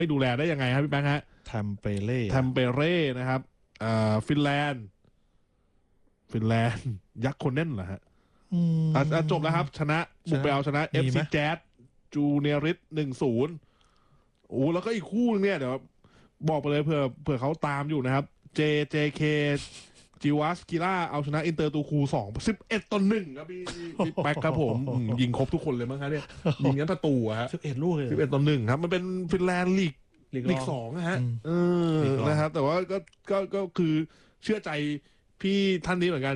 ไม่ดูแลได้ยังไงครับพี่แบงค์ฮะแทมเปเล่นะครับฟินแลนด์ยักษ์คนเน่นเหรอฮะจบแล้วครับชนะบุกไปเอาชนะ FC แจ๊สจูเนียริส1-0โอ้แล้วก็อีกคู่นึงเนี่ยเดี๋ยวบอกไปเลยเผื่อเขาตามอยู่นะครับ JK จิวัสกิล่าเอาชนะอินเตอร์ตูคู11-1ครับพี่แป๊กครับผมยิงครบทุกคนเลยมั้งครับเนี่ยยิงงั้นประตูฮะ 11 ลูกเลย 11-1ครับมันเป็นฟินแลนด์ลีก2นะฮะนะครับแต่ว่าก็คือเชื่อใจพี่ท่านนี้เหมือนกัน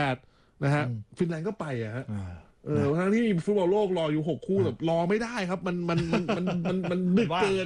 788นะฮะฟินแลนด์ก็ไปอะฮะทั้งที่มีฟุตบอลโลกรออยู่6คู่แบบรอไม่ได้ครับมันดึกเกิน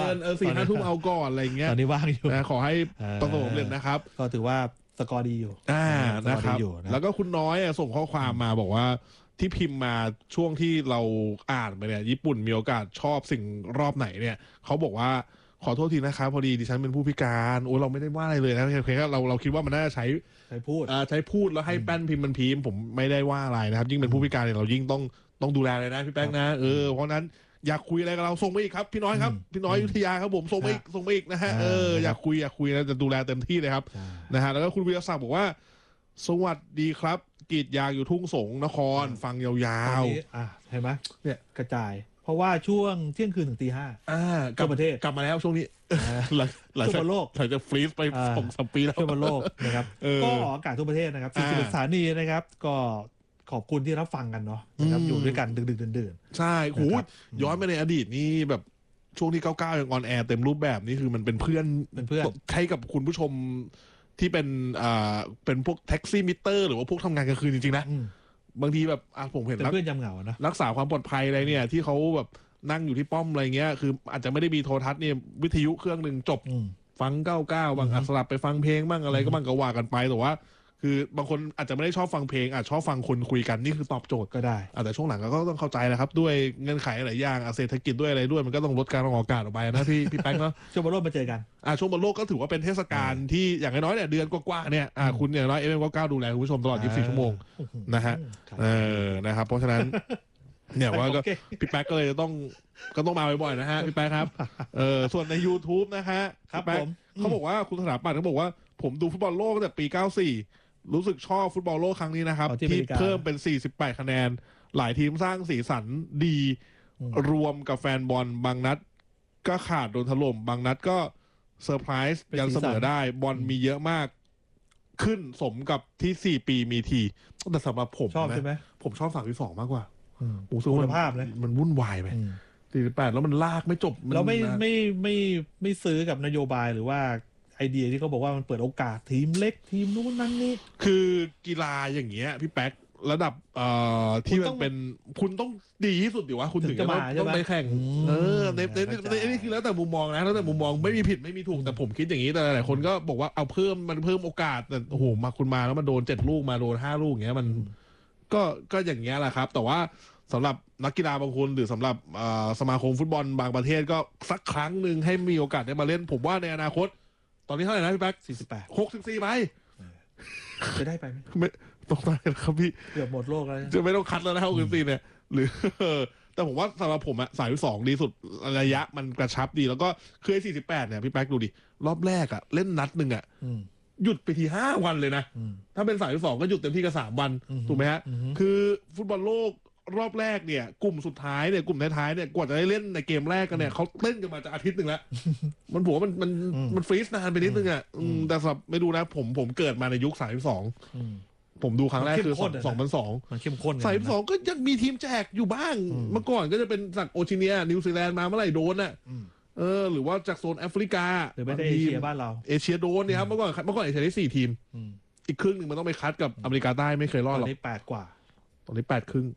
4-5 ทุ่มเอาก่อนอะไรเงี้ยตอนนี้ว่างอยู่นะขอให้ประสบความสำเร็จนะครับก็ถือว่าสกอร์ดีอยู่นะครับแล้วก็คุณน้อยส่งข้อความมาบอกว่าที่พิมพ์มาช่วงที่เราอ่านไปเนี่ยญี่ปุ่นมีโอกาสชอบสิ่งรอบไหนเนี่ยเขาบอกว่าขอโทษทีนะครับพอดีดิฉันเป็นผู้พิการโอ้เราไม่ได้ว่าอะไรเลยนะเพียงแค่เราคิดว่ามันน่าจะใช้พูดแล้วให้แป้นพิมพ์มันพิมพ์ผมไม่ได้ว่าอะไรนะครับยิ่งเป็นผู้พิการเนี่ยเรายิ่งต้องดูแลเลยนะพี่แป้งนะเพราะนั้นอยากคุยอะไรกับเราส่งมาอีกครับพี่น้อยครับพี่น้อยยุทธยาครับผมส่งมาอีกนะฮะอยากคุยนะจะดูแลเต็มที่เลยครับนะฮะแล้วก็คุณวิรศักดิ์บอกว่าสวัสดีครับกรีดยางอยู่ทุ่งสงนครฟังยาวๆเห็นไหมเนี่ยกระจายเพราะว่าช่วงเที่ยงคืนถึงตี 5 กลับประเทศกลับมาแล้วช่วงนี้หลังจากโลกหลังจากฟรีซไป2-3 ปีแล้วทั่วโลกนะครับก็ออกอากาศทั่วประเทศนะครับ41 สถานีนะครับก็ขอบคุณที่รับฟังกันเนาะนะครับอยู่ด้วยกันดึกๆดื่นๆใช่โหย้อนไปในอดีตนี่แบบช่วงที่99ยังออนแอร์เต็มรูปแบบนี่คือมันเป็นเพื่อนใช้กับคุณผู้ชมที่เป็นพวกแท็กซี่มิเตอร์หรือว่าพวกทำงานกลางคืนจริงๆนะบางทีแบบผมเห็นเพื่อนยามเหงานะรักษาความปลอดภัยอะไรเนี่ยที่เขาแบบนั่งอยู่ที่ป้อมอะไรเงี้ยคืออาจจะไม่ได้มีโทรทัศน์เนี่ยวิทยุเครื่องหนึ่งจบฟัง99บางสลับไปฟังเพลงบ้างอะไรก็บ้างก็ว่ากันไปแต่ว่าคือบางคนอาจจะไม่ได้ชอบฟังเพลงอาจชอบฟังคนคุยกันนี่คือตอบโจทย์ก็ได้แต่ช่วงหลังก็ต้องเข้าใจแหละครับด้วยเงื่อนไขหลายอย่างเศรษฐกิจด้วยอะไรด้วยมันก็ต้องลดการออกอากาศออกไปนะพี่แป๊กเนาะช่วงบอลโลกมาเจอกันช่วงบอลโลกก็ถือว่าเป็นเทศกาลที่อย่างน้อยเนี่ยเดือนกว่าๆเนี่ยคุณอย่างน้อยFM99ดูแลคุณผู้ชมตลอด24 ชั่วโมงนะฮะนะครับเพราะฉะนั้นเนี่ยว่าก็พี่แป๊กก็เลยก็ต้องมาบ่อยๆนะฮะพี่แป๊กครับส่วนใน YouTube นะฮะครับผมเขาบอกว่าคุณสถาปัตย์เขาบอกว่าผมดูฟุตบอลโลกตั้งแต่ปี94รู้สึกชอบฟุตบอลโลกครั้งนี้นะครับที่เพิ่มเป็น48คะแนนหลายทีมสร้างสีสันดีรวมกับแฟนบอลบางนัดก็ขาดโดนถล่มบางนัดก็เซอร์ไพรส์ยังเสมอได้บอลมีเยอะมากขึ้นสมกับที่4 ปีมีทีแต่สำหรับผมชอบใช่ไหมผมชอบฝั่งที่2มากกว่าคุณภาพเลยมันวุ่นวายไป48แล้วมันลากไม่จบแล้วไม่ซื้อกับนโยบายหรือว่าไอเดียที่เขาบอกว่ามันเปิดโอกาสทีมเล็กทีมนู้นนั่นนี่คือกีฬาอย่างเงี้ยพี่แป๊กระดับที่มันเป็นคุณต้องดีที่สุดดิวะคุณถึงจะต้องไปแข่งนี่คือแล้วแต่มุมมองนะแล้วแต่มุมมองไม่มีผิดไม่มีถูกแต่ผมคิดอย่างนี้แต่หลายคนก็บอกว่าเอาเพิ่มโอกาสแต่โอ้โหมาคุณมาแล้วมันโดน7 ลูกมาโดน5 ลูกอย่างเงี้ยมันก็อย่างเงี้ยแหละครับแต่ว่าสำหรับนักกีฬาบางคนหรือสำหรับสมาคมฟุตบอลบางประเทศก็สักครั้งหนึ่งให้มีโอกาสได้มาเล่นผมว่าในอนาคตตอนนี้เท่าไหร่นะพี่แป๊ก64ไปจะได้ไปไหมไม่ต้องได้ครับพี่เกือบหมดโลกแล้วจะไม่ต้องคัดแล้วนะ64เนี่ยหรือแต่ผมว่าสำหรับผม32ดีสุดระยะมันกระชับดีแล้วก็คือ48เนี่ยพี่แป๊กดูดิรอบแรกเล่นนัดนึงหยุดไปที5 วันเลยนะถ้าเป็น32ก็หยุดเต็มที่ก็3 วันถูกไหมฮะคือฟุตบอลโลกรอบแรกเนี่ยกลุ่มสุดท้ายเนี่ยกลุ่มท้ายๆเนี่ยกว่าจะได้เล่นในเกมแรกกันเนี่ยเขาเล่นกันมาจะอาทิตย์นึงแล้วมันผมว่ามันฟรีซนานไปนิดนึงแต่สำหรับไม่ดูนะผมเกิดมาในยุค32ผมดูครั้งแรกคือ2002 มันเข้มข้น 32ก็ยังมีทีมแจกอยู่บ้างเมื่อก่อนก็จะเป็นจากโอชิเนียนิวซีแลนด์มาเมื่อไหร่โดนหรือว่าจากโซนแอฟริกาหรือไม่ได้เอเชียบ้านเราเอเชียโดนเนี่ยครับเมื่อก่อนเอเชียได้4 ทีมอีกครึ่งนึงมันต้องไปคัดกับอเมริกาใต้ไม่เคยรอดหรอกตอนนี้8 กว่าตอนนี้8 ครึ่ง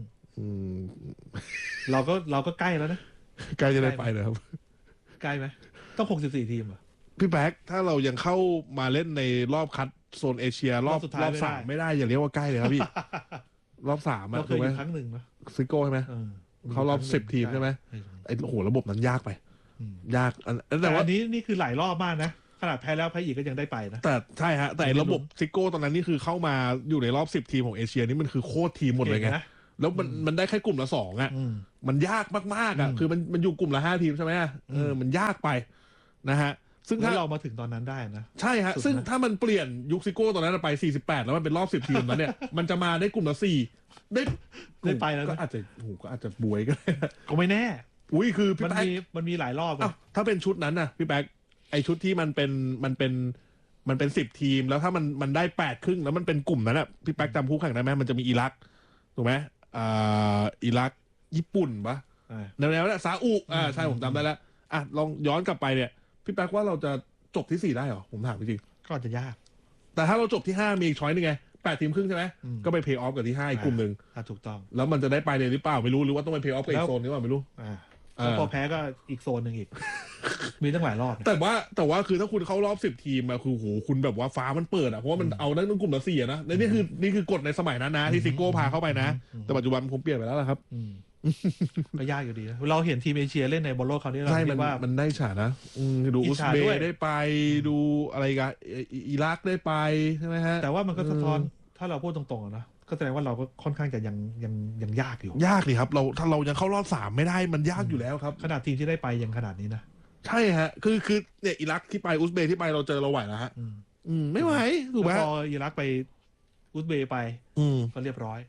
เราก็ใกล้แล้วนะใกล้จะได้ไปเลยครับใกล้ไหมต้อง64 ทีมพี่แบ๊กถ้าเรายังเข้ามาเล่นในรอบคัดโซนเอเชียรอบ3ไม่ได้อย่าเรียกว่าใกล้เลยครับพี่รอบ3 เราเคยอยู่ครั้งหนึ่งนะซิโก้ใช่ไหมเขารอบ10 ทีมใช่ไหมไอ้โหระบบนั้นยากไปยากแต่ว่านี่คือหลายรอบมากนะขนาดแพ้แล้วแพ้อีกก็ยังได้ไปนะแต่ใช่ฮะแต่ระบบซิโก้ตอนนั้นนี่คือเข้ามาอยู่ในรอบ10 ทีมของเอเชียนี่มันคือโคตรทีมหมดเลยไงแล้วมันได้แค่กลุ่มละ2อ่ะมันยากมากๆอ่ะคือมันอยู่กลุ่มละ5 ทีมใช่ไหมมันยากไปนะฮะซึ่งถ้าเรามาถึงตอนนั้นได้นะใช่ฮะซึ่งถ้ามันเปลี่ยนยุคซิโก้ตอนนั้นไป48แล้วมันเป็นรอบ10 ทีมแล้วเนี่ยมันจะมาได้กลุ่มละ4ได้ไปแล้วก็อาจจะบวยก็ได้ก็ไม่แน่อุ้ยคือมันมีหลายรอบถ้าเป็นชุดนั้นนะพี่แป๊กไอชุดที่มันเป็น10 ทีมแล้วถ้ามันได้8 ครึ่งแล้วมันเป็นกลุ่มนั้นอ่ะพี่แป๊กจำคู่แข่งได้ไหมมันจะมีอิรักถูกไหมอิรักญี่ปุ่นปะแนวๆนั้นซาอุใช่ผมจำได้แล้วลองย้อนกลับไปเนี่ยพี่แป๊กว่าเราจะจบที่4ได้เหรอผมถามจริงก็จะยากแต่ถ้าเราจบที่5มีอีกช้อยนึงไง8 ทีมครึ่งใช่ไหมก็ไปเพย์ออฟกับที่5อีกกลุ่มหนึ่งถูกต้องแล้วมันจะได้ไปเลยหรือเปล่าไม่รู้หรือว่าต้องไปเพย์ออฟกับอีกโซนหรือเปล่าไม่รู้แล้วพอแพ้ก็อีกโซนหนึ่งอีกมีตั้งหลายรอบแต่ว่าคือถ้าคุณเข้ารอบ10 ทีมอะคือโหคุณแบบว่าฟ้ามันเปิดอะเพราะว่ามันเอาได้ตั้งกลุ่มละ4นะนี่คือกฎในสมัยนั้นนะที่ซิโก้พาเข้าไปนะแต่ปัจจุบันผมเปลี่ยนไปแล้วล่ะครับก็ยากอยู่ดีเราเห็นทีมเอเชียเล่นในบอลโลกคราวนี้เราคิดว่ามันได้ฉานะดูอุซเบย์ได้ไปดูอะไรกันอิรักได้ไปใช่ไหมฮะแต่ว่ามันก็สะท้อนถ้าเราพูดตรงๆนะก็แสดงว่าเราก็ค่อนข้างจะยังยากอยู่ยากเลยครับถ้าเรายังเข้ารอบ3ไม่ได้มันยากอยู่แล้วครับขนาดทีมที่ได้ไปยังขนาดนี้นะใช่ฮะคือเนี่ยอิรักที่ไปอุซเบย์ที่ไปเราเจอเราไหวแล้วฮะไม่ไหวถูกไหมพออิรักไปอุซเบย์ไปก็เรียบร้อย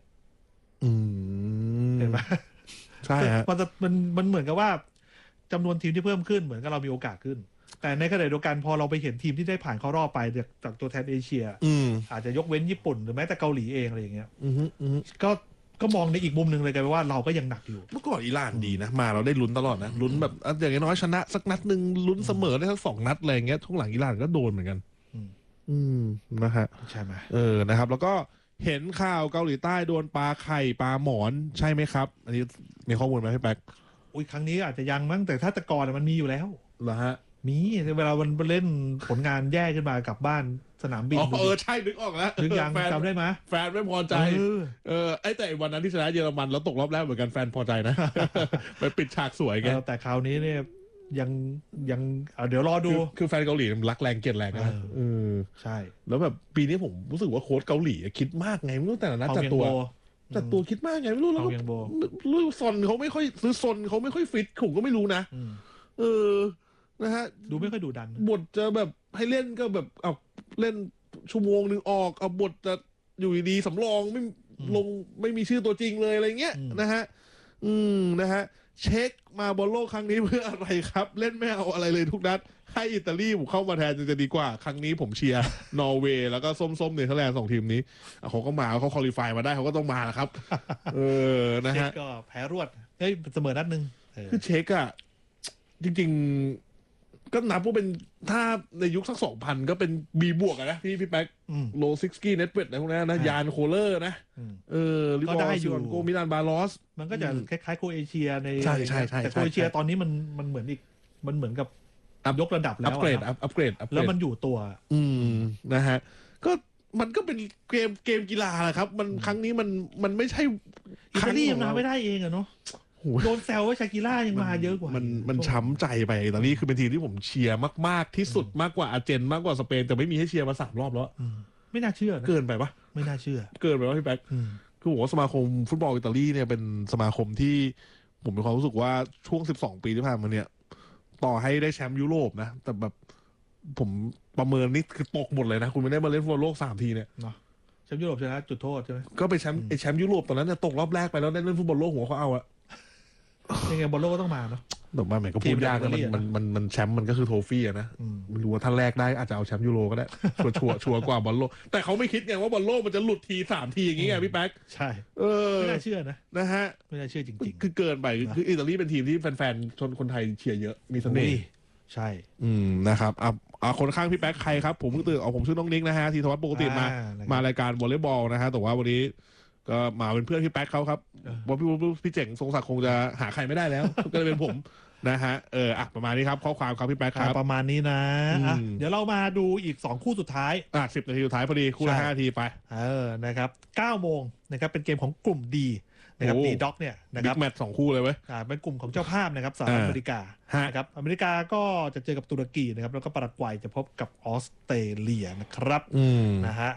เห็นไหมใช่ฮะมันเหมือนกับว่าจำนวนทีมที่เพิ่มขึ้นเหมือนกับเรามีโอกาสขึ้นแต่ในขณะเดียวกันพอเราไปเห็นทีมที่ได้ผ่านเข้ารอบไปจากตัวแทนเอเชียอาจจะยกเว้นญี่ปุ่นหรือแม้แต่เกาหลีเองอะไรอย่างเงี้ยก็มองในอีกมุมหนึ่งเลยกันว่าเราก็ยังหนักอยู่เมื่อก่อนอิหร่านดีนะมาเราได้ลุ้นตลอดนะลุ้นแบบอย่างน้อยชนะสักนัดหนึ่งลุ้นเสมอได้ทั้ง2 นัดอะไรอย่างเงี้ยช่วงหลังอิหร่านก็โดนเหมือนกันนะฮะใช่ไหมนะครับแล้วก็เห็นข่าวเกาหลีใต้โดนปลาไข่ปลาหมอนใช่ไหมครับอันนี้มีข้อมูลไหมพี่แป๊กอุ้ยครั้งนี้อาจจะยังมั้งแต่ถ้าแต่ก่อนมันมีอยู่แล้วเหรอฮะมีเวลามันเล่นผลงานแย่ขึ้นมากลับบ้านสนามบินใช่นึกออกแล้วนึกยังจำได้ไหมแฟนไม่พอใจแต่วันนั้นที่ชนะเยอรมันแล้วตกรอบแรกเหมือนกันแฟนพอใจนะไปปิดฉากสวยแกแต่คราวนี้เนี่ยยังเดี๋ยวรอดูคือแฟนเกาหลีมันรักแรงเกลียดแรงนะใช่แล้วแบบปีนี้ผมรู้สึกว่าโค้ชเกาหลีคิดมากไงไม่รู้แต่ละนัดจัดตัวคิดมากไงไม่รู้แล้วรู้ซอนเขาไม่ค่อยซื้อซนเขาไม่ค่อยฟิตผมก็ไม่รู้นะนะฮะดูไม่ค่อยดูดันบทจะแบบให้เล่นก็แบบเอาเล่นชั่วโมงนึงออกเอาบทจะอยู่ดีสำรองไม่ลงไม่มีชื่อตัวจริงเลยอะไรเงี้ยนะฮะนะฮะเช็คมาบอลโลกครั้งนี้เพื่ออะไรครับเล่นไม่เอาอะไรเลยทุกนัดให้อิตาลีผมเข้ามาแทนจะดีกว่าครั้งนี้ผมเชียร์นอร์เวย์แล้วก็ส้มๆเนเธอร์แลนด์2 ทีมนี้เขาก็มาเขาคอลิฟายมาได้เขาก็ต้องมาครับนะฮะก็แพ้รวดเฮ้ยเสมอนัดนึงคือเช็คอะจริงๆก็นับว่าเป็นถ้าในยุคสัก2000ก็เป็นB บวกนะพี่แป๊กโลซิกสกี้เน็ตเวทอะไรพวกนี้นะยานโคเลอร์นะก็ได้อยู่โกมิลานบาลอสมันก็จะคล้ายๆโคเอเชียในใช่แต่โคเอเชียตอนนี้มันเหมือนอีกมันเหมือนกับยกระดับแล้วอัปเกรดแล้วมันอยู่ตัวนะฮะก็มันก็เป็นเกมกีฬาแหละครับมันครั้งนี้มันไม่ใช่อิตาลียังมาไม่ได้เองอะเนาะโดนแซวว่าชากิล่ายังมาเยอะกว่ามันช้ำใจไปตอนนี้คือเป็นทีมที่ผมเชียร์มากๆที่สุดมากกว่าอาร์เจนมากกว่าสเปนแต่ไม่มีให้เชียร์มา3 รอบแล้วไม่น่าเชื่อเกินไปปะไม่น่าเชื่อเกินไปว่าพี่แป๊กคือผมว่าสมาคมฟุตบอลอิตาลีเนี่ยเป็นสมาคมที่ผมมีความรู้สึกว่าช่วง12 ปีที่ผ่านมาเนี่ยต่อให้ได้แชมป์ยุโรปนะแต่แบบผมประเมินนี่คือตกหมดเลยนะคุณไม่ได้มาเล่นฟุตบอลโลก3 ทีเนี่ยแชมป์ยุโรปชนะจุดโทษใช่ไหมก็ไปแชมป์ยุโรปตอนนั้นเนี่ยตกรอบแรกไปแล้วได้เล่นฟุตบอลโลกหัวเขาเอาอะยังไงบอลโลกก็ต้องมาเนาะแต่ว่าแหมก็พูดยากนะมันแชมป์มันก็คือโทฟี่อะนะไม่รู้ว่าท่านแรกได้อาจจะเอาแชมป์ยูโรก็ได้ชัวร์กว่าบอลโลกแต่เขาไม่คิดไงว่าบอลโลกมันจะหลุดที3 ทีอย่างงี้ไงพี่แป๊กใช่ไม่น่าเชื่อนะฮะไม่น่าเชื่อจริงๆคือเกินไปคืออิตาลีเป็นทีมที่แฟนๆชนคนไทยเชียร์เยอะมีเสน่ห์ใช่นะครับคนข้างพี่แป๊กใครครับผมเพิ่งตื่นผมชื่อน้องนิกนะฮะทีทวัฒน์ปกติมารายการวอลเลย์บอลนะฮะแต่ว่าวันนี้ก็มาเป็นเพื่อนพี่แป๊กเขาครับว่าพี่เจ๋งทรงศักดิ์คงจะหาใครไม่ได้แล้วก็เลยเป็นผมนะฮะประมาณนี้ครับข้อความครับพี่แป๊กครับประมาณนี้นะเดี๋ยวเรามาดูอีก2 คู่สุดท้าย 10 นาทีสุดท้ายพอดีคู่ละ5 นาทีไปนะครับ9 โมงนะครับเป็นเกมของกลุ่มดีนะครับดีด็อกเนี่ยนะครับบิ๊กแมตช์2 คู่เลยเว้ยเป็นกลุ่มของเจ้าภาพนะครับสหรัฐอเมริกานะครับอเมริกาก็จะเจอกับตุรกีนะครับแล้วก็ปารากวัยจะพบกับออสเตรเลียนะครับนะฮะ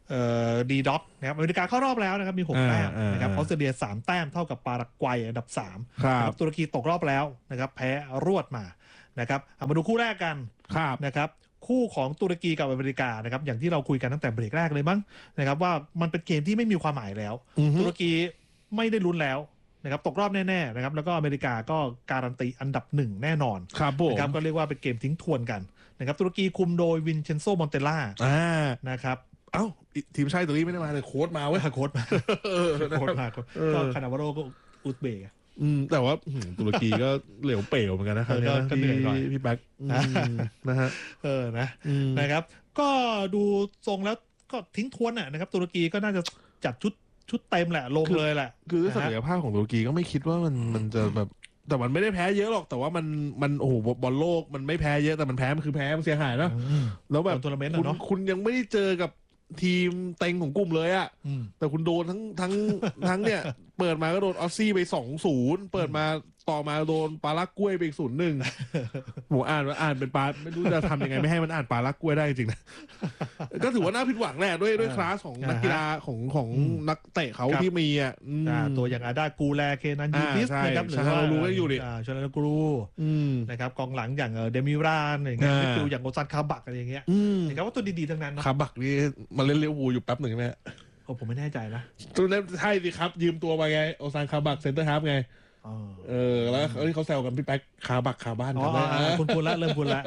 ดีด็อกนะครับอเมริกาเข้ารอบแล้วนะครับมี6 แต้มนะครับออสเตรเลีย3 แต้มเท่ากับปารากวัยอันดับ3ครับตุรกีตกรอบแล้วนะครับแพ้รวดมานะครับเอามาดูคู่แรกกันนะครับคู่ของตุรกีกับอเมริกานะครับอย่างที่เราคุยกันตั้งแต่เบรกแรกเลยมั้งนะครับว่ามันเป็นเกมที่ไม่มีความหมายแล้วตุรกีไม่ได้ลุ้นแล้วนะครับตกรอบแน่ๆนะครับแล้วก็อเมริกาก็การันตีอันดับ1แน่นอนนะครับก็เรียกว่าเป็นเกมทิ้งทวนกันนะครับตุรกีคุมโดยวินเชนโซ มอนเตล่านะครับเอ้าทีมชาติตุรกีไม่ได้มาเลยโค้ชมาเว้ยโค้ชมาก็คานาวาโรก็อุซเบกแต่ว่าตุรกีก็เหลวเป๋วเหมือนกันนะครับก็เหนื่อยหน่อยพี่แบ็คนะฮะนะครับก็ดูทรงแล้วก็ทิ้งทวนนะครับตุรกีก็น่าจะจัดชุดเต็มแหละลงเลยแหละคือศักยภาพของตุรกีก็ไม่คิดว่ามันจะแบบแต่มันไม่ได้แพ้เยอะหรอกแต่ว่ามันโอ้โหบอลโลกมันไม่แพ้เยอะแต่มันแพ้มันคือแพ้มันเสียหายเนาะแล้วแบบคุณยังไม่ได้เจอกับทีมเต็งของกลุ่มเลยอะแต่คุณโดนทั้งเนี่ยเปิดมาก็โดนออสซี่ไป 2-0 เปิดมาต่อมาโดนปาลักกล้วยไปอีก 0-1 ผมอ่านเป็นปาไม่รู้จะทำยังไงไม่ให้มันอ่านปาลักกล้วยได้จริงนะก็ถือว่าน่าผิดหวังแหละด้วยคลาสของนักกีฬาของนักเตะเขาที่มีตัวอย่างอาดากูแลเคนันยูทิสนะครับหรือว่ารู้ก็อยู่ดิชลกรูนะครับกองหลังอย่างเดมิรานอย่างเงี้ยฟิลอย่างโอซันคาบักอะไรอย่างเงี้ยนะครับว่าตัวดีๆทั้งนั้นคาบักนี่มาเล่นเลี้ยววูอยู่แป๊บหนึ่งใช่ไหมผมไม่แน่ใจนะตัวนั้นใช่สิครับยืมตัวมาไงโอซันคาบักเซนเตอร์ฮาล์ฟไงแล้วเขาแซวกันพี่แป๊กคาบักคาบ้านกันได้คุณละเริ่มคุณละ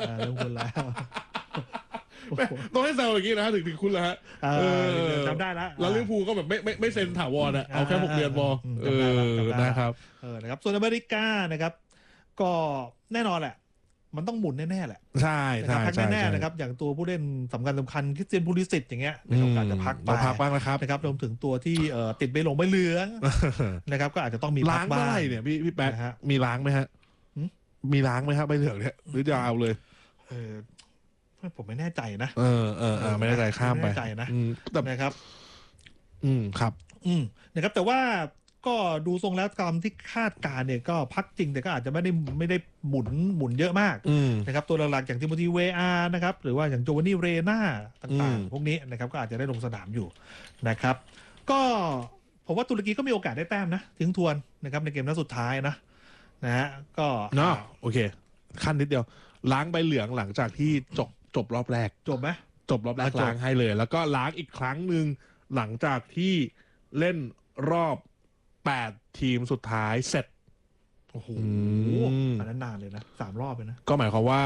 ต้องให้แซวอย่างนี้นะถึงคุณละฮะจำได้แล้วแล้วลิเวอร์พูลก็แบบไม่เซ็นถาวรอ่ะเอาแค่6 เดือนพอนะครับนะครับส่วนอเมริกานะครับก็แน่นอนแหละมันต้องหมุนแน่ๆแหละใช่พักแน่ๆนะครับอย่างตัวผู้เล่นสำคัญคริสเตียนพูลิสิตอย่างเงี้ยนะครับอาจจะพักบ้างนะครับรวมถึงตัวที่ติดใบเหลืองนะครับก็อาจจะต้องมีล้างบ้างเนี่ยพี่แป๊ะมีล้างไหมฮะมีล้างไหมครับใบเหลืองเนี่ยหรือจะเอาเลยผมไม่แน่ใจนะไม่แน่ใจข้ามไปไม่แน่ใจนะนะครับครับนะครับแต่ว่าก็ดูทรงแล้วตามที่คาดการเนี่ยก็พักจริงแต่ก็อาจจะไม่ได้หมุนเยอะมากนะครับตัวหลักๆอย่างทิโมธีเวอาร์นะครับหรือว่าอย่างโจวานี่เรน่าต่างๆพวกนี้นะครับก็อาจจะได้ลงสนามอยู่นะครับก็ผมว่าตุรกีก็มีโอกาสได้แต้มนะทิ้งทวนนะครับในเกมนัดสุดท้ายนะฮะก็โอเคขั้นนิดเดียวล้างใบเหลืองหลังจากที่จบรอบแรกจบไหมจบรอบแรกล้างให้เลยแล้วก็ล้างอีกครั้งหนึ่งหลังจากที่เล่นรอบ8 ทีมสุดท้ายเสร็จโอ้โหอันนั้นนานเลยนะ3 รอบเลยนะก็หมายความว่า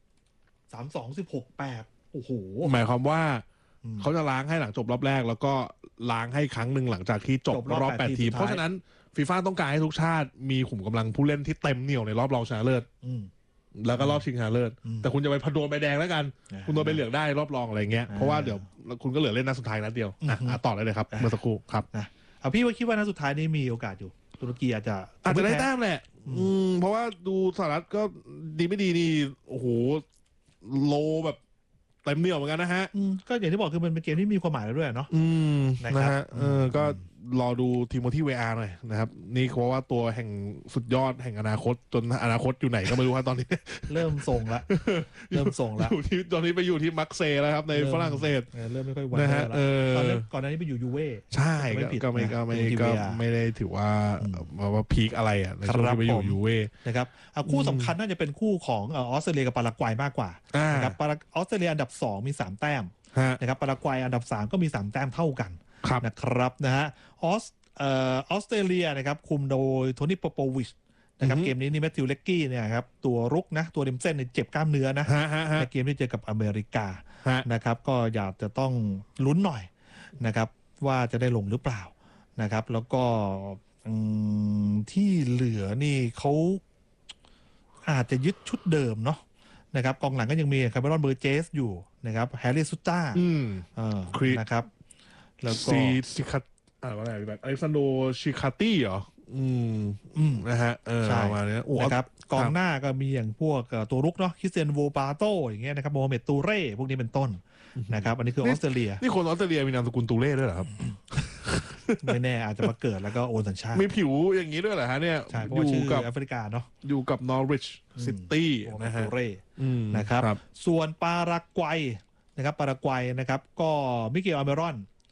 32-16-8โอ้โหหมายความว่าเขาจะล้างให้หลังจบรอบแรกแล้วก็ล้างให้ครั้งหนึ่งหลังจากที่จบรอบ8 ทีมเพราะฉะนั้นฟีฟ่าต้องการให้ทุกชาติมีขุมกำลังผู้เล่นที่เต็มเหนี่ยวในรอบรองชนะเลิศแล้วก็รอบชิงชนะเลิศแต่คุณจะไปโดนใบแดงแล้วกันคุณโดนใบเหลืองได้รอบรองอะไรเงี้ยเพราะว่าเดี๋ยวคุณก็เหลือเล่นนัดสุดท้ายนัดเดียวต่อเลยครับเมื่อสักครู่ครับพี่ว่าคิดว่านัดสุดท้ายนี้มีโอกาสอยู่ตุรกีอาจจะได้แต้มแหละเพราะว่าดูสหรัฐก็ดีไม่ดีนี่โอ้โหโลแบบเต็มเหนี่ยวเหมือนกันนะฮะก็อย่างที่บอกคือมันเป็นเกมที่มีความหมายแล้วด้วยเนาะนะฮะก็รอดูทิโมธีเวอาร์หน่อยนะครับนี่เพราะว่าตัวแห่งสุดยอดแห่งอนาคตจนอนาคตอยู่ไหนก็ไม่รู้ครับตอนนี้เริ่มส่งละตอนนี้ไปอยู่ที่มักเซแล้วครับในฝรั่งเศสเริ่มไม่ค่อยไหวแล้วก่อนหน้านี้ไปอยู่ยูเว่ใช่ก็ไม่ได้ถือว่าพีคอะไรอ่ะในช่วงที่ไปอยู่ยูเว่นะครับคู่สำคัญน่าจะเป็นคู่ของออสเตรเลียกับปารากวัยมากกว่านะครับออสเตรเลียอันดับ2มี3 แต้มนะครับปารากวัยอันดับ3ก็มี3 แต้มเท่ากันนะครับนะฮะออสเตรเลียนะครับคุมโดยโทนี่ โปโปวิชนะครับเกมนี้นี่แมทธิว เล็กกี้เนี่ยครับตัวรุกนะตัวริมเส้นเนี่ยเจ็บกล้ามเนื้อนะในเกมที่เจอกับอเมริกานะครับก็อยากจะต้องลุ้นหน่อยนะครับว่าจะได้ลงหรือเปล่านะครับแล้วก็ที่เหลือนี่เขาอาจจะยึดชุดเดิมเนาะนะครับกองหลังก็ยังมีคาร์เมรอน เบอร์เจสอยู่นะครับแฮร์รี่ ซุต้านะครับแล้วก็ซิคัตอะไรแบบอเล็กซานโดชิคาตี้เหรอนะฮะประมาณนี้นะครับกองหน้าก็มีอย่างพวกตัวรุกเนาะคริสเตียน โวปาโตอย่างเงี้ยนะครับโมฮัมเหม็ด ตูเร่พวกนี้เป็นต้นนะครับอันนี้คือออสเตรเลียนี่คนออสเตรเลียมีนามสกุลตูเร่ด้วยเหรอครับไม่แน่อาจจะมาเกิดแล้วก็โอนสัญชาติมีผิวอย่างนี้ด้วยเหรอฮะเนี่ยอยู่กับแอฟริกาเนาะอยู่กับนอริชซิตี้นะฮะนะครับส่วนปารากวัยนะครับก็มิเกล อเมรอน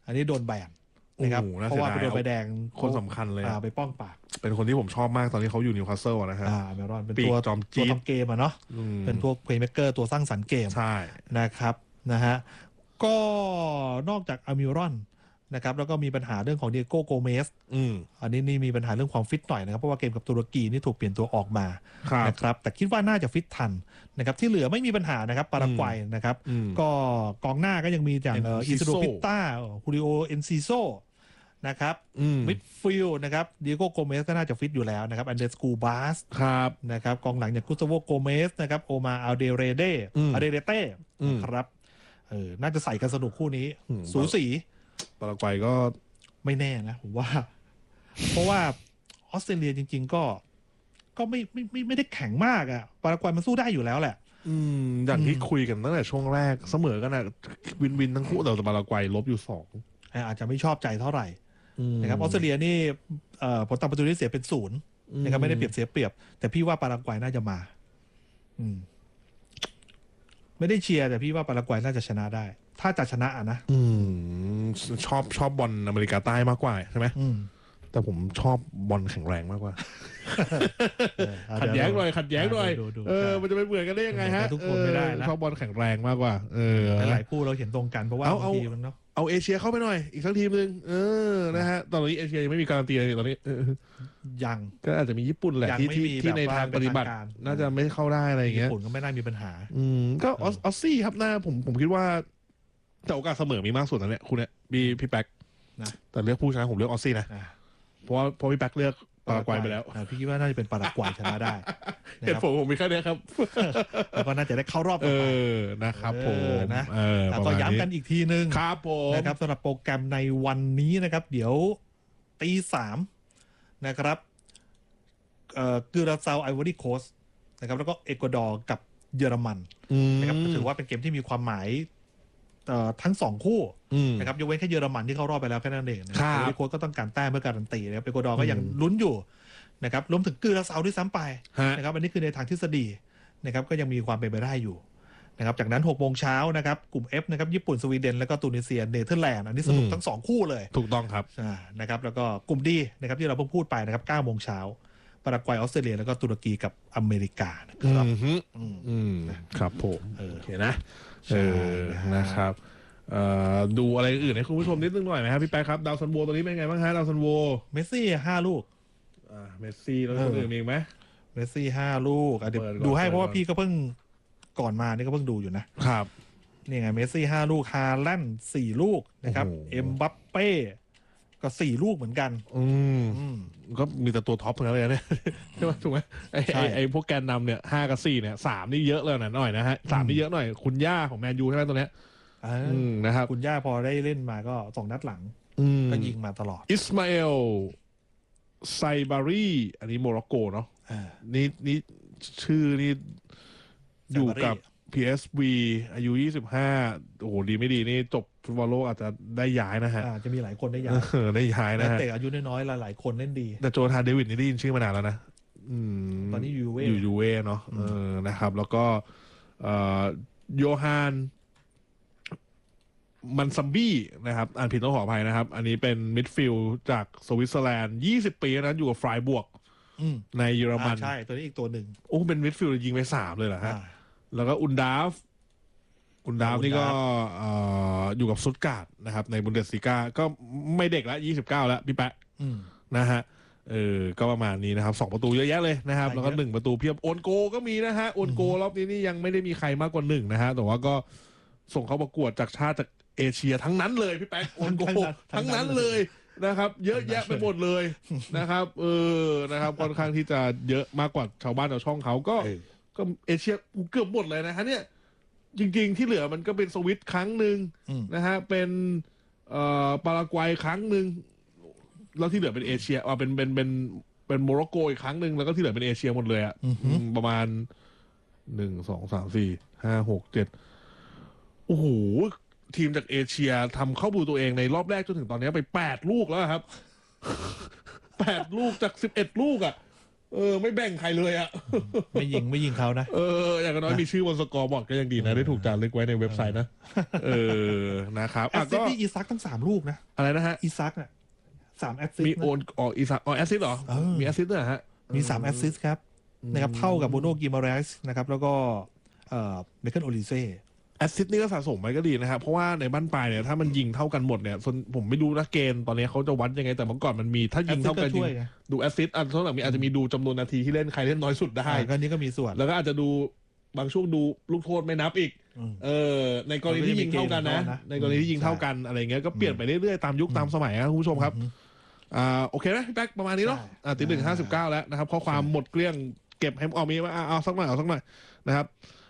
อันนี้โดนแบนนะครับเพราะว่าไปโดนใบแดงคนสำคัญเลยไปป้องปากเป็นคนที่ผมชอบมากตอนที่เขาอยู่นิวคาสเซิลนะฮะเมรอนเป็นตัวจอมจี๊ดทำเกมเนาะเป็นตัวเพลย์เมคเกอร์ตัวสร้างสรรค์เกมใช่นะครับนะฮะก็นอกจากอเมรอนนะครับแล้วก็มีปัญหาเรื่องของเดียโก้โกเมสอันนี้นี่มีปัญหาเรื่องความฟิตหน่อยนะครับเพราะว่าเกมกับตุรกีนี่ถูกเปลี่ยนตัวออกมานะครับแต่คิดว่าน่าจะฟิตทันนะครับที่เหลือไม่มีปัญหานะครับปารากวัยนะครับก็กองหน้าก็ยังมีอย่างอิสโดปิต้าฮูริโอเอนซิโซนะครับมิดฟิลด์นะครับเดียโก้โกเมสก็น่าจะฟิตอยู่แล้วนะครับอันเดรสกูบาสนะครับกองหลังอย่างกุสตาโวโกเมสนะครับโอมาอัลเดเรเต้ครับน่าจะใส่กันสนุกคู่นี้สูสีปารากวัยก็ไม่แน่นะผมว่าเพราะว่าออสเตรเลียจริงๆก็ไม่ได้แข็งมากอ่ะปารากวัยมันสู้ได้อยู่แล้วแหละอย่างที่คุยกันตั้งแต่ช่วงแรกเสมอกันนะวินทั้งคู่แต่ปารากวัยลบอยู่2 อาจจะไม่ชอบใจเท่าไหร่นะครับออสเตรเลียนี่ผลตามประตูที่เสียเป็น0นะครับไม่ได้เปรียบเสียเปรียบแต่พี่ว่าปารากวัยน่าจะมาไม่ได้เชียร์แต่พี่ว่าปารากวัยน่าจะชนะได้ถ้าจะชนะนะชอบบอลอเมริกาใต้มากกว่าใช่ไหมแต่ผมชอบบอลแข็งแรงมากกว่าขัดแย้งหน่อยมันจะไปเบื่อกันได้ยังไงฮะทุกคนไม่ได้ชอบบอลแข็งแรงมากกว่าหลายคู่เราเห็นตรงกันเพราะว่าบางทีมันเนาะเอาเอเชียเข้าไปหน่อยอีกสักทีมนึงนะฮะตอนนี้เอเชียยังไม่มีการันตีเลยตอนนี้ยังก็อาจจะมีญี่ปุ่นแหละที่ในทางปฏิบัติน่าจะไม่เข้าได้อะไรอย่างเงี้ยญี่ปุ่นก็ไม่น่ามีปัญหาก็ออสซี่ครับหน้าผมคิดว่าแต่โอกาสเสมอมีมากสุดนะเนี่ยคุณเนี่ยพี่แป๊กนะแต่เลือกผู้ชนะผมเลือกออสซี่นะเพราะพี่แป๊กเลือกปารากวัยไปแล้วพี่คิดว่าน่าจะเป็นปารากวัยชนะได้เหตุผลผมมีแค่นี้ครับแล้วก็น่าจะได้เข้ารอบต่อไปนะครับผมนะแล้วก็ย้ำกันอีกทีนึงครับผมนะครับสำหรับโปรแกรมในวันนี้นะครับเดี๋ยวตี 3นะครับกิราซาวไอวอรี่โคสต์นะครับแล้วก็เอกวาดอร์กับเยอรมันนะครับถือว่าเป็นเกมที่มีความหมายทั้ง2คู่นะครับยกเว้นแค่เยอรมันที่เข้ารอบไปแล้วแค่นั้นเองนะครับโค้ชก็ต้องการแต้มเพื่อการันตีนะครับเอกวาดอร์ก็ยังลุ้นอยู่นะครับรวมถึงกิราซาวด้วยซ้ำไปนะครับอันนี้คือในทางทฤษฎีนะครับก็ยังมีความเป็นไปได้อยู่นะครับจากนั้น 6 โมงเช้านะครับกลุ่ม F นะครับญี่ปุ่นสวีเดนแล้วก็ตูนิเซียเนเธอร์แลนด์อันนี้สนุกทั้ง2คู่เลยถูกต้องครับนะครับแล้วก็กลุ่ม D นะครับที่เราเพิ่งพูดไปนะครับ 9 โมงเช้าปารากวัยออสเตรเลียแล้วก็ตุรกีกับอเมริกานะครับครับผมโอเคนะนะครับดูอะไรอื่นให้คุณผู้ชมนิดนึงหน่อยไหมครับพี่แป๊กครับดาวซันโวตัวนี้เป็นไงบ้างฮะดาวซันโวเมสซี่5 ลูกเมสซี่แล้วคนอื่นมีไหมเมสซี่5 ลูกเดี๋ยวดูให้เพราะว่าพี่ก็เพิ่งก่อนมานี่ก็เพิ่งดูอยู่นะครับนี่ไงเมสซี่5 ลูกฮาแลนด์4 ลูกนะครับเอ็มบัปเป้ก็4 ลูกเหมือนกันก็มีแต่ตัวท็อปทั้งนั้นเลยเนี่ยใช่ไหมถูกไหมไอ้พวกแกนนำเนี่ย5 กับ 4เนี่ย3นี่เยอะเลยหน่อยนะฮะ3นี่เยอะหน่อยคุณย่าของแมนยูใช่ไหมตัวเนี้ยนะครับคุณย่าพอได้เล่นมาก็2 นัดหลังก็ยิงมาตลอดอิสมาเอลไซบารีอันนี้โมร็อกโกเนาะนี่ชื่อนี่อยู่กับ PSV อายุ25โอ้โหดีไม่ดีนี่จบฟุตบอลโลกอาจจะได้ย้ายนะฮะจะมีหลายคนได้ย้ายนะฮะแต่อายุน้อยๆหลายคนเล่นดีแต่โจนาธานเดวิดนี่ได้ยินชื่อมานานแล้วนะตอนนี้อยู่ยูเว่เนาะนะครับแล้วก็โยฮานมันซัมบี้นะครับอ่านผิดต้องขออภัยนะครับอันนี้เป็นมิดฟิลด์จากสวิตเซอร์แลนด์20 ปีนะอยู่กับฟรายบวกในเยอรมันใช่ตัวนี้อีกตัวหนึ่งโอ้เป็นมิดฟิลด์ยิงไป3เลยเหรอฮะแล้วก็อุนดาฟนี่ก็อยู่กับซุตการ์ดนะครับในบุนเดสลีกาก็ไม่เด็กแล้ว29แล้วพี่แปะนะฮะก็ประมาณนี้นะครับ2 ประตูเยอะแยะเลยนะครับแล้วก็1 ประตูเพียบโอนโกก็มีนะฮะโอนโกรอบนี้นี่ยังไม่ได้มีใครมากกว่า1นะฮะแต่ว่าก็ส่งเข้าประกวดจากชาติจากเอเชียทั้งนั้นเลยพี่แป๊กโอนโกทั้งนั้นเลยนะครับเยอะแยะไปหมดเลยนะครับนะครับค่อนข้างที่จะเยอะมากกว่าชาวบ้านชาวช่องเขาก็เอเชียเกือบหมดเลยนะฮะเนี่ยจริงๆที่เหลือมันก็เป็นสวิตครั้งหนึ่งนะฮะเป็นปารากวัยครั้งหนึ่งแล้วที่เหลือเป็นเอเชียเป็นโมร็อกโกอีกครั้งหนึ่งแล้วก็ที่เหลือเป็นเอเชียหมดเลยอะประมาณ1 2 3 4 5 6 7โอ้โหทีมจากเอเชียทำเข้าบูตัวเองในรอบแรกจนถึงตอนนี้ไป8 ลูกแล้วครับ8 ลูกจาก11 ลูกอ่ะไม่แบ่งใครเลยอ่ะไม่ยิงเขานะอย่างน้อยมีชื่อบนสกอร์บอร์ดก็ยังดีนะได้ถูกจารึกไว้ในเว็บไซต์นะนะครับแอสซิสต์ที่อีซักทั้ง3ลูกนะอะไรนะฮะอีซักอ่ะ3แอสซิสต์มีโอนออกอีซักแอสซิสต์เหรอมีแอสซิสต์ด้วยฮะมี3แอสซิสต์ครับนะครับเท่ากับโบโนกิมาเรสนะครับแล้วก็เมเคิลโอลิเซ่แอสซิสต์นี่ก็สะสมไปก็ดีนะครับเพราะว่าในบ้านปลายเนี่ยถ้ามันยิงเท่ากันหมดเนี่ยผมไม่รู้นะเกณฑ์ตอนนี้เขาจะวัดยังไงแต่เมื่อก่อนมันมีถ้ายิงเท่ากันจริงดูแอสซิสต์เท่าไหร่อาจจะมีดูจำนวนนาทีที่เล่นใครเล่นน้อยสุดได้ก็นี้ก็มีส่วนแล้วก็อาจจะดูบางช่วงดูลูกโทษไม่นับอีกในกรณีที่ยิงเท่ากันนะในกรณีที่ยิงเท่ากันอะไรเงี้ยก็เปลี่ยนไปเรื่อยๆตามยุคตามสมัยครับคุณผู้ชมครับโอเคไหมพี่แป๊กประมาณนี้เนาะตี1:59แล้วนะครับข้อความหมดเกลี้ยงเก็บให้ออกมีว่าเอาสักหน่อยนะครับ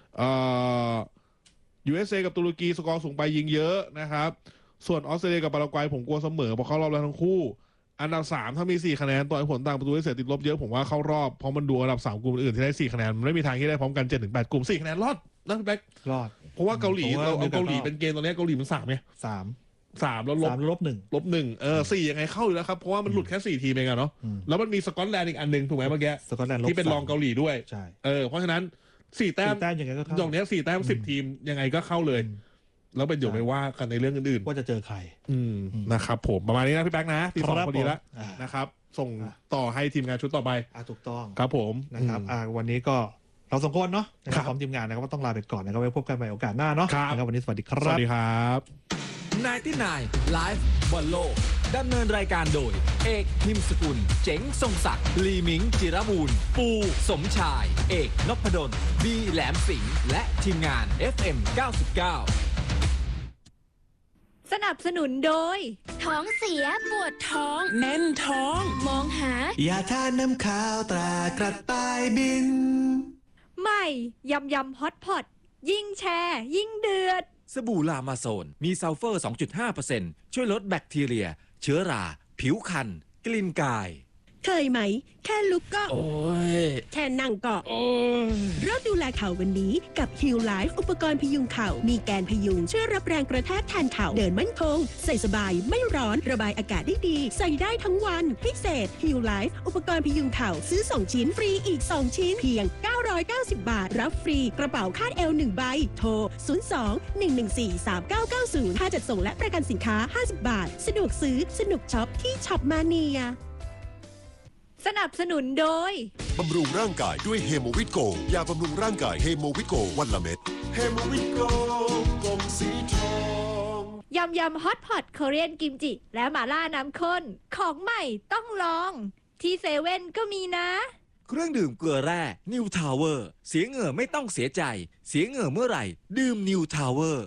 USA กับตุรกีสกอร์สูงไปยิงเยอะนะครับส่วนออสเตรเลียกับปารากวัยผมกลัวเสมอเพราะเข้ารอบแล้วทั้งคู่อันดับ3ถ้ามี4คะแนนต่อผลต่างประตูได้เสียติดลบเยอะผมว่าเข้ารอบเพราะมันดูอันดับ3กลุ่มอื่นที่ได้4คะแนนมันไม่มีทางที่ได้พร้อมกัน 7-8 กลุ่ม4คะแนนรอดนะพี่แบ๊กรอดเพราะว่าเกาหลีเราเอาเกาหลีเป็นเกณฑ์ตอนนี้เกาหลีมัน3ไง3แล้วลบ1 4ยังไงเข้าอยู่แล้วครับเพราะว่ามันหลุดแค่4ทีมเองอะเนาะแล้วมันมีสกอตแลนด์อีกอันนึงถูกไหมเมื่อกี้สกอตแลนด์ที่เป็นรองเกาหลีด้วยใช่เพราะฉะนั้น4 แต้มยังไงก็เข้าอย่างนี้4 แต้ม10 ทีมยังไงก็เข้าเลยแล้วเป็นอยู่ไม่ว่ากันในเรื่องอื่นๆว่าจะเจอใครนะครับผมประมาณนี้นะพี่แป๊กนะที่2พอดีแล้วนะครับส่งต่อให้ทีมงานชุดต่อไปถูกต้องครับผมนะครับวันนี้ก็เรา2 คนเนาะนะครับพร้อมทีมงานนะครับก็ต้องลาไปก่อนนะครับไว้พบกันใหม่โอกาสหน้าเนาะนะครับวันนี้สวัสดีครับสวัสดีครับ 99 Live บอลโลกดำเนินรายการโดยเอกนิมสกุลเจ๋งทรงศักดิ์ลีมิงจิรบูรณ์ปูสมชายเอกนพดลบีแหลมสิงห์และทีมงาน FM 99 สนับสนุนโดยท้องเสียปวดท้องแน่นท้องมองหายาทาน้ำขาวตรากระต่ายบินใหม่ยำฮอตพอตยิ่งแชร์ยิ่งเดือดสบู่ลามาโซนมีซัลเฟอร์ 2.5% ช่วยลดแบคทีเรียเชื้อราผิวคันกลิ่นกายเคยไหมแค่ลุกก็โอ้ยแค่นั่งก็โอ้ยเริ่มดูแลเข่าวันนี้กับ Heal Life อุปกรณ์พยุงเข่ามีแกนพยุงช่วยรับแรงกระแทกแทนเข่าเดินมั่นคงใส่สบายไม่ร้อนระบายอากาศได้ดีใส่ได้ทั้งวันพิเศษ Heal Life อุปกรณ์พยุงเข่าซื้อ2 ชิ้นฟรีอีก2 ชิ้นเพียง990 บาทรับฟรีกระเป๋าคาดเอว1 ใบโทร02-114-3990ค่าจัดส่งและประกันสินค้า50 บาทสะดวกซื้อสนุกช็อปที่ช็อปมาเนียสนับสนุนโดยบำรุงร่างกายด้วยเฮโมวิตโกยาบำรุงร่างกายเฮโมวิตโกวันละเม็ดเฮโมวิตโกกลมสีทองยำฮอตพอตโคเรียนกิมจิและหม่าล่าน้ำข้นของใหม่ต้องลองที่เซเว่นก็มีนะเครื่องดื่มเกลือแร่นิวทาวเวอร์เสียเหงื่อไม่ต้องเสียใจเสียเหงื่อเมื่อไหร่ดื่มนิวทาวเวอร์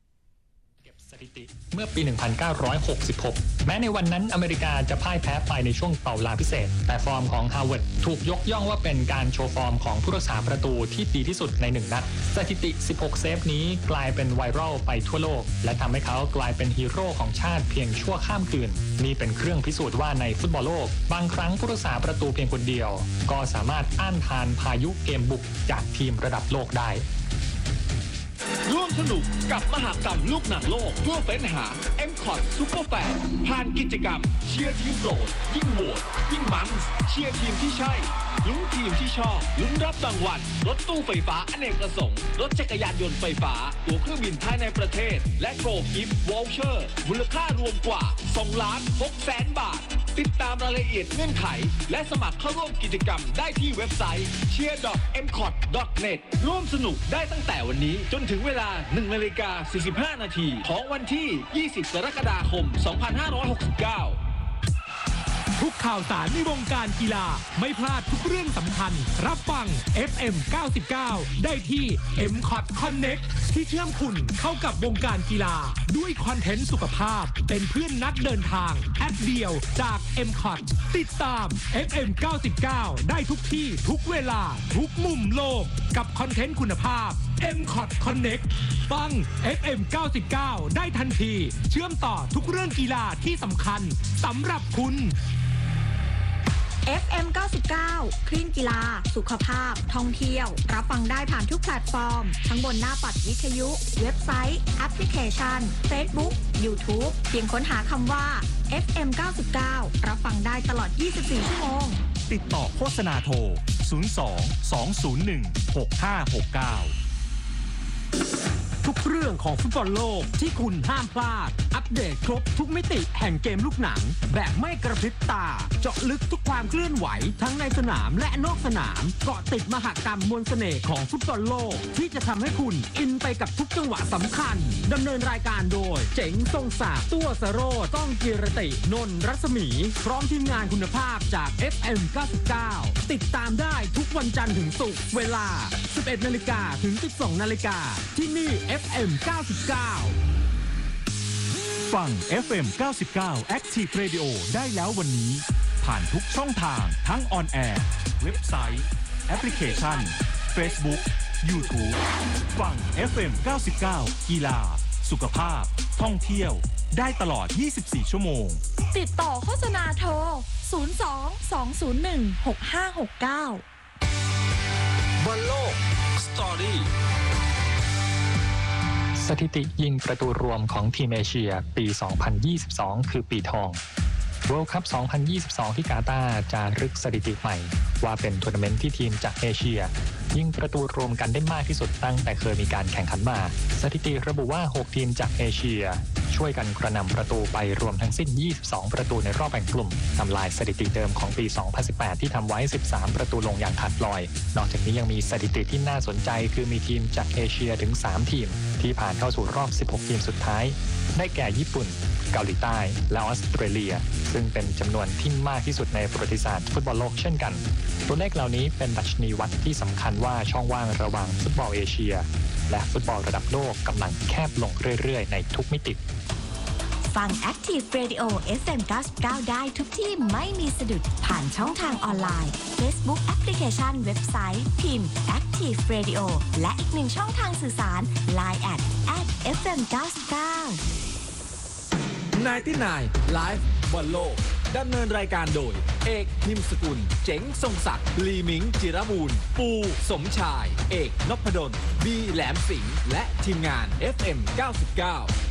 เมื่อปี 1966 แม้ในวันนั้นอเมริกาจะพ่ายแพ้ไปในช่วงเป่าลาพิเศษแต่ฟอร์มของฮาวเวิร์ดถูกยกย่องว่าเป็นการโชว์ฟอร์มของผู้รักษาประตูที่ดีที่สุดใน1 นัดสถิติ 16 เซฟนี้กลายเป็นไวรัลไปทั่วโลกและทำให้เขากลายเป็นฮีโร่ของชาติเพียงชั่วข้ามคืนนี่เป็นเครื่องพิสูจน์ว่าในฟุตบอลโลกบางครั้งผู้รักษาประตูเพียงคนเดียวก็สามารถต้านทานพายุเกมบุกจากทีมระดับโลกได้ร่วมสนุกกับมหกรรมลูกหนังโลกเพื่อเฟ้นหา M-Cot Super Fan ผ่านกิจกรรมเชียร์ทีมโปรดยิ่งโหวตยิ่งมันเชียร์ทีมที่ใช่ลุ้นทีมที่ชอบลุ้นรับรางวัลรถตู้ไฟฟ้าอเนกประสงค์รถจักรยานยนต์ไฟฟ้าตั๋วเครื่องบินภายในประเทศและโกลกิฟต์วอลเชอร์มูลค่ารวมกว่า 2,600,000 บาทติดตามรายละเอียดเงื่อนไขและสมัครเข้าร่วมกิจกรรมได้ที่เว็บไซต์ cheer.mcot.net ร่วมสนุกได้ตั้งแต่วันนี้จนถึงเวลา 1:45 นาทีของวันที่ 20 กรกฎาคม 2569 ทุกข่าวสารในวงการกีฬาไม่พลาดทุกเรื่องสำคัญรับฟัง FM 99 ได้ที่ M-Cot Connect ที่เชื่อมคุณเข้ากับวงการกีฬาด้วยคอนเทนต์สุขภาพเป็นเพื่อนนักเดินทางแอปเดียวจาก M-Cot ติดตาม FM 99 ได้ทุกที่ทุกเวลาทุกมุมโลกกับคอนเทนต์คุณภาพ M-Cot Connect ฟัง FM 99 ได้ทันทีเชื่อมต่อทุกเรื่องกีฬาที่สำคัญสำหรับคุณ FM 99 คลื่นกีฬาสุขภาพท่องเที่ยวรับฟังได้ผ่านทุกแพลตฟอร์มทั้งบนหน้าปัดวิทยุเว็บไซต์แอปพลิเคชัน Facebook YouTube เพียงค้นหาคำว่า FM 99 รับฟังได้ตลอด 24 ชั่วโมงติดต่อโฆษณาโทร 02-201-6569 ทุกเรื่องของฟุตบอลโลกที่คุณห้ามพลาดอัปเดตครบทุกมิติแห่งเกมลูกหนังแบบไม่กระพริบตาเจาะลึกทุกความเคลื่อนไหวทั้งในสนามและนอกสนามเกาะติดมหกรรมมวลเสน่ห์ของฟุตบอลโลกที่จะทำให้คุณอินไปกับทุกจังหวะสำคัญดำเนินรายการโดยเจ๋งทรงศักดิ์ตัวสโรจน์ก้องกีรตินนท์รัศมีพร้อมทีมงานคุณภาพจาก FM 99ติดตามได้ทุกวันจันทร์ถึงศุกร์เวลา 11:00 นถึง 12:00 นที่นี่FM 99 ฟัง FM 99 Active Radio ได้แล้ววันนี้ผ่านทุกช่องทางทั้งออนแอร์เว็บไซต์แอปพลิเคชัน Facebook YouTube ฟัง FM 99กีฬาสุขภาพท่องเที่ยวได้ตลอด24ชั่วโมงติดต่อโฆษณาโทร 02-201-6569 บอลโลกสตอรี่สถิติยิงประตูรวมของทีมเอเชียปี 2022 คือปีทอง World Cup 2022 ที่กาตาร์จะรึกสถิติใหม่ว่าเป็นทัวร์นาเมนต์ที่ทีมจากเอเชียยิงประตูรวมกันได้มากที่สุดตั้งแต่เคยมีการแข่งขันมาสถิติระบุว่า6ทีมจากเอเชียช่วยกันกระหน่ำประตูไปรวมทั้งสิ้น22ประตูในรอบแบ่งกลุ่มทำลายสถิติเดิมของปี 2018 ที่ทำไว้13ประตูลงอย่างขาดลอยนอกจากนี้ยังมีสถิติที่น่าสนใจคือมีทีมจากเอเชียถึง3ทีมที่ผ่านเข้าสู่รอบ16ทีมสุดท้ายได้แก่ญี่ปุ่นเกาหลีใต้และออสเตรเลียซึ่งเป็นจำนวนที่มากที่สุดในประวัติศาสตร์ฟุตบอลโลกเช่นกันตัวเลขเหล่านี้เป็นดัชนีวัดที่สำคัญว่าช่องว่างระหว่างฟุตบอลเอเชียและฟุตบอลระดับโลกกำลังแคบลงเรื่อยๆในทุกมิติฟัง Active Radio FM 99ได้ทุกที่ไม่มีสะดุดผ่านช่องทางออนไลน์ Facebook แอปพลิเคชันเว็บไซต์พิมพ์ Active Radio และอีกหนึ่งช่องทางสื่อสาร Line @FM 99 นายที่นายไลฟ์บอลโลกดำเนินรายการโดยเอกนิมสกุลเจ๋งทรงศักดิ์ลีมิงจิรบูรณ์ปูสมชายเอกนพดลบีแหลมสิงห์และทีมงาน FM 99